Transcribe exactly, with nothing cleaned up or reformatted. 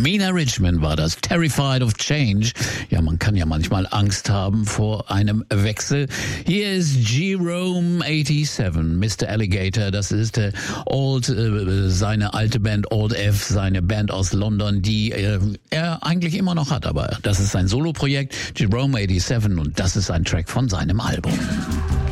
Mina Richmond war das. Terrified of Change. Ja, man kann ja manchmal Angst haben vor einem Wechsel. Hier ist Jerome siebenundachtzig, Mister Alligator. Das ist äh, Old, äh, seine alte Band Old F, seine Band aus London, die äh, er eigentlich immer noch hat. Aber das ist sein Soloprojekt, Jerome siebenundachtzig, und das ist ein Track von seinem Album.